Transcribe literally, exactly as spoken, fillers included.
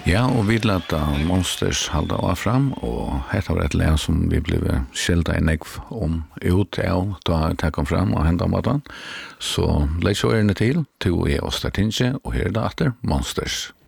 Ja, og vi lette Monsters halda av fram, og hette var et le som vi ble skjelda i negv om ut av da det kom fram og hendet maten. Så leis jo ærene til, to er oss der tinge, og her er det atter Monsters.